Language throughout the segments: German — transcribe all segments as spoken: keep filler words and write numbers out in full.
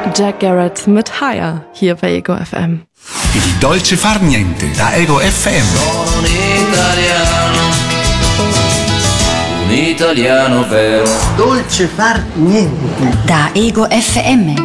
Jack Garrett mit Higher hier bei Ego F M. Il dolce far niente da Ego F M. Sono un italiano, un italiano vero. Dolce far niente da Ego F M.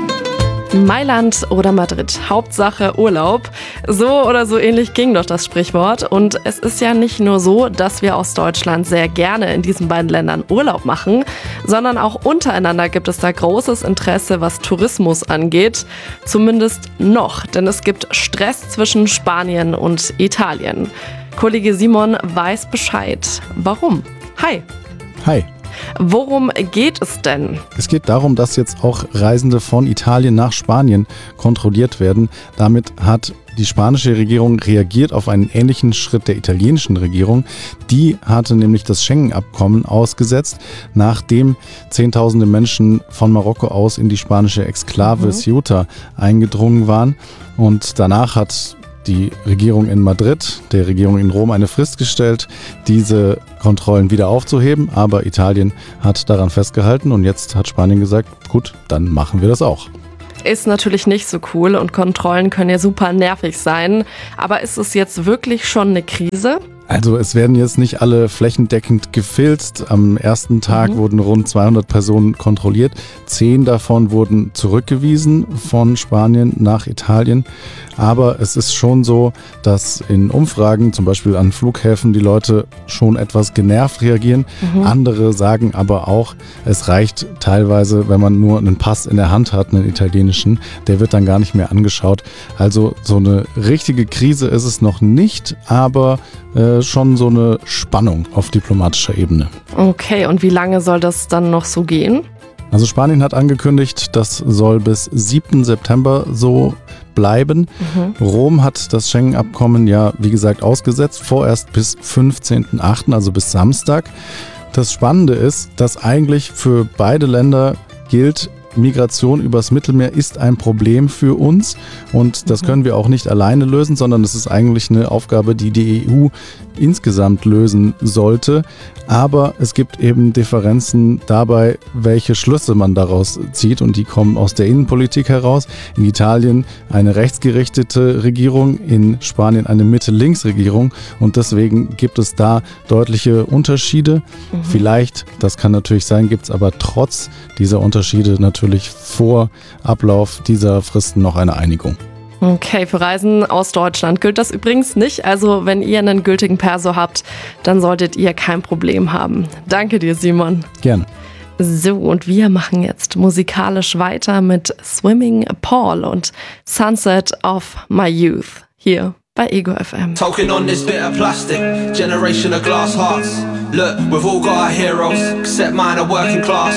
Mailand oder Madrid, Hauptsache Urlaub. So oder so ähnlich ging doch das Sprichwort. Und es ist ja nicht nur so, dass wir aus Deutschland sehr gerne in diesen beiden Ländern Urlaub machen, sondern auch untereinander gibt es da großes Interesse, was Tourismus angeht. Zumindest noch, denn es gibt Stress zwischen Spanien und Italien. Kollege Simon weiß Bescheid. Warum? Hi. Hi. Worum geht es denn? Es geht darum, dass jetzt auch Reisende von Italien nach Spanien kontrolliert werden. Damit hat die spanische Regierung reagiert auf einen ähnlichen Schritt der italienischen Regierung. Die hatte nämlich das Schengen-Abkommen ausgesetzt, nachdem Zehntausende Menschen von Marokko aus in die spanische Exklave mhm. Ceuta eingedrungen waren. Und danach hat die Regierung in Madrid, der Regierung in Rom eine Frist gestellt, diese Kontrollen wieder aufzuheben. Aber Italien hat daran festgehalten und jetzt hat Spanien gesagt, gut, dann machen wir das auch. Ist natürlich nicht so cool und Kontrollen können ja super nervig sein. Aber ist es jetzt wirklich schon eine Krise? Also es werden jetzt nicht alle flächendeckend gefilzt. Am ersten Tag mhm. wurden rund zweihundert Personen kontrolliert. Zehn davon wurden zurückgewiesen von Spanien nach Italien. Aber es ist schon so, dass in Umfragen, zum Beispiel an Flughäfen, die Leute schon etwas genervt reagieren. Mhm. Andere sagen aber auch, es reicht teilweise, wenn man nur einen Pass in der Hand hat, einen italienischen, der wird dann gar nicht mehr angeschaut. Also so eine richtige Krise ist es noch nicht, aber äh, schon so eine Spannung auf diplomatischer Ebene. Okay, und wie lange soll das dann noch so gehen? Also Spanien hat angekündigt, das soll bis siebten September so bleiben. Mhm. Rom hat das Schengen-Abkommen ja, wie gesagt, ausgesetzt, vorerst bis fünfzehnten achten, also bis Samstag. Das Spannende ist, dass eigentlich für beide Länder gilt, Migration übers Mittelmeer ist ein Problem für uns und das können wir auch nicht alleine lösen, sondern es ist eigentlich eine Aufgabe, die die E U insgesamt lösen sollte. Aber es gibt eben Differenzen dabei, welche Schlüsse man daraus zieht und die kommen aus der Innenpolitik heraus. In Italien eine rechtsgerichtete Regierung, in Spanien eine Mitte-Links-Regierung und deswegen gibt es da deutliche Unterschiede. Mhm. Vielleicht, das kann natürlich sein, gibt es aber trotz dieser Unterschiede natürlich vor Ablauf dieser Fristen noch eine Einigung. Okay, für Reisen aus Deutschland gilt das übrigens nicht. Also wenn ihr einen gültigen Perso habt, dann solltet ihr kein Problem haben. Danke dir, Simon. Gerne. So, und wir machen jetzt musikalisch weiter mit Swimming Paul und Sunset of My Youth hier bei Ego F M. Talking on this bit of plastic, generation of glass hearts. Look, we've all got our heroes, except mine are working class.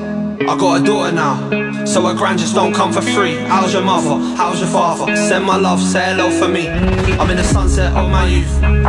I got a daughter now, so her grand just don't come for free. How's your mother? How's your father? Send my love, say hello for me. I'm in the sunset of my youth.